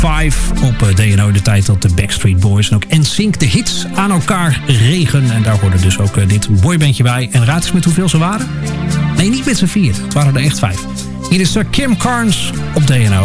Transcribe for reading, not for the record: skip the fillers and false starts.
5 op DNO. De tijd dat de Backstreet Boys en ook NSYNC de hits aan elkaar regen. En daar hoorde dus ook dit boybandje bij. En raad eens met hoeveel ze waren? Nee, niet met z'n 4. Het waren er echt 5. Hier is Kim Carnes op DNO.